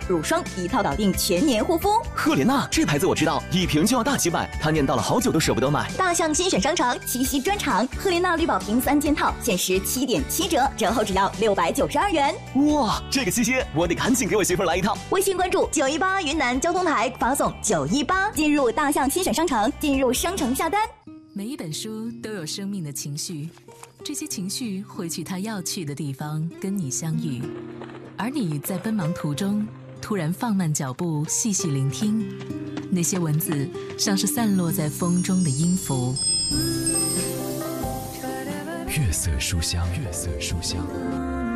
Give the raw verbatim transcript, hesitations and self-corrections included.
乳霜一套搞定全年护肤。 赫莲娜这牌子我知道，一瓶就要大几百，他念叨了好久都舍不得买。 大象精选商城七夕专场，赫莲娜绿宝瓶三件套限时七点七折，折后只要六百九十二元。 哇，这个七夕我得赶紧给我媳妇来一套。 微信关注九一八云南交通台，发送九一八进入大象精选商城，进入商城下单。 每一本书都有生命的情绪，这些情绪会去它要去的地方跟你相遇，而你在奔忙途中突然放慢脚步，细细聆听，那些文字像是散落在风中的音符。 月色书香，月色书香。